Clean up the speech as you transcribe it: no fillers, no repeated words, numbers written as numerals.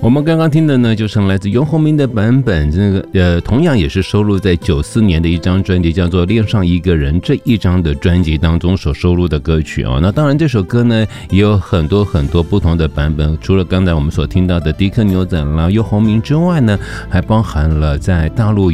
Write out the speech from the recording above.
我们刚刚听的呢，就是来自游鸿明的版本，这个同样也是收录在94年的一张专辑，叫做《恋上一个人》这一张的专辑当中所收录的歌曲哦。那当然，这首歌呢也有很多不同的版本，除了刚才我们所听到的迪克牛仔啦、游鸿明之外呢，还包含了在大陆